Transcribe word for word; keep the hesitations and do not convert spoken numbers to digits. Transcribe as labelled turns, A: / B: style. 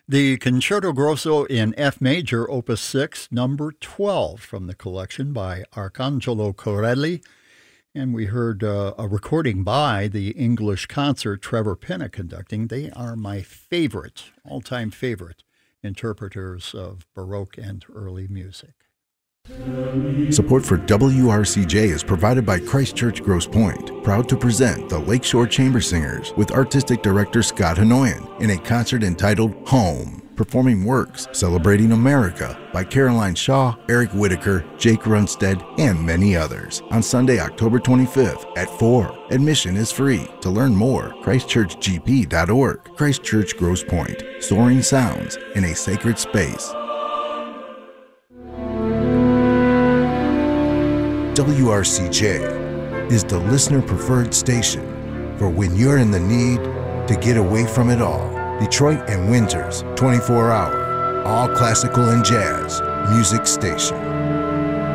A: The Concerto Grosso in F major, Opus six, number twelve, from the collection by Arcangelo Corelli. And we heard uh, a recording by the English concert Trevor Pinnock conducting. They are my favorite, all-time favorite interpreters of Baroque and early music.
B: Support for W R C J is provided by Christ Church Grosse Pointe, proud to present the Lakeshore Chamber Singers with Artistic Director Scott Hanoyan in a concert entitled Home, performing works celebrating America by Caroline Shaw, Eric Whitaker, Jake Runstead, and many others on Sunday, October twenty-fifth at four. Admission is free. To learn more, christ church g p dot org. Christ Church Grosse Pointe, soaring sounds in a sacred space. W R C J is the listener-preferred station for when you're in the need to get away from it all. Detroit and Windsor's twenty-four hour, all classical and jazz music station.